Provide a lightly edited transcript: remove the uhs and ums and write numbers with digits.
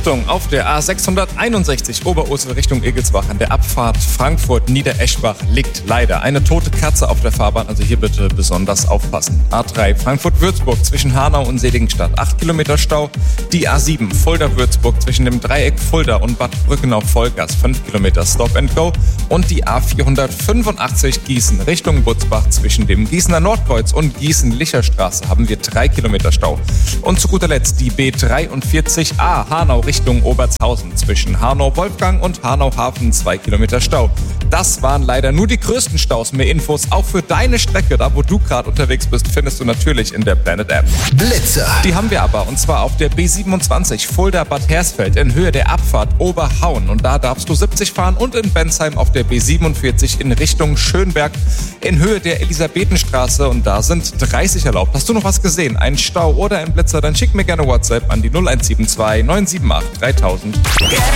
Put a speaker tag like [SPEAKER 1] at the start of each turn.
[SPEAKER 1] Achtung, auf der A661 Oberursel Richtung Egelsbach an der Abfahrt Frankfurt-Niedereschbach liegt leider eine tote Katze auf der Fahrbahn, also hier bitte besonders aufpassen. A3 Frankfurt-Würzburg zwischen Hanau und Seligenstadt, 8 Kilometer Stau. Die A7 Fulda-Würzburg zwischen dem Dreieck Fulda und Bad Brückenau-Vollgas, 5 Kilometer Stop and Go. Und die A485 Gießen Richtung Butzbach zwischen dem Gießener Nordkreuz und Gießen-Licherstraße haben wir 3 Kilometer Stau. Und zu guter Letzt die B43A Hanau Richtung Obertshausen zwischen Hanau-Wolfgang und Hanau-Hafen, 2 Kilometer Stau. Das waren leider nur die größten Staus. Mehr Infos auch für deine Strecke, da wo du gerade unterwegs bist, findest du natürlich in der Planet App.
[SPEAKER 2] Blitzer.
[SPEAKER 1] Die haben wir aber, und zwar auf der B27 Fulda-Bad Hersfeld in Höhe der Abfahrt Oberhauen. Und da darfst du 70 fahren, und in Bensheim auf der B47 in Richtung Schönberg in Höhe der Elisabethenstraße, und da sind 30 erlaubt. Hast du noch was gesehen? Einen Stau oder einen Blitzer? Dann schick mir gerne WhatsApp an die 0172 978 3000.